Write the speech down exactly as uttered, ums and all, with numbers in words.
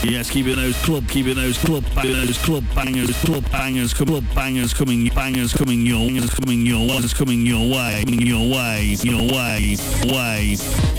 Yes, keeping those club, keeping those club bangers, club bangers, club bangers, club bangers coming, bangers coming your, coming your, coming your way, your way, your way, way.